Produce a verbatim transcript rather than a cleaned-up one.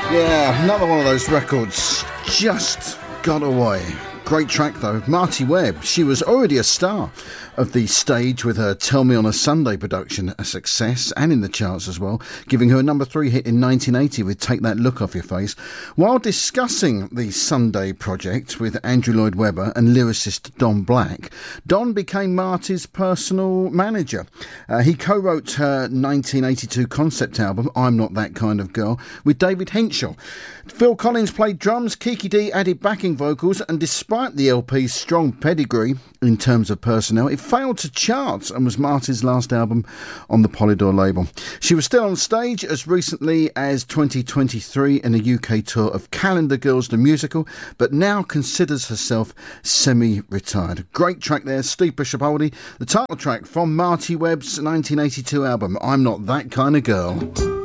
Yeah, another one of those records just got away. Great track though. Marty Webb, she was already a star of the stage with her Tell Me on a Sunday production, a success and in the charts as well, giving her a number three hit in nineteen eighty with Take That Look Off Your Face. While discussing the Sunday project with Andrew Lloyd Webber and lyricist Don Black, Don became Marty's personal manager. Uh, he co-wrote her nineteen eighty-two concept album, I'm Not That Kind of Girl, with David Henschel. Phil Collins played drums, Kiki Dee added backing vocals, and despite the L P's strong pedigree in terms of personnel, it failed to chart and was Marty's last album on the Polydor label. She was still on stage as recently as twenty twenty-three in a U K tour of Calendar Girls the Musical, but now considers herself semi-retired. Great track there, Steve Bishopoldi, the title track from Marty Webb's nineteen eighty-two album, I'm Not That Kind of Girl.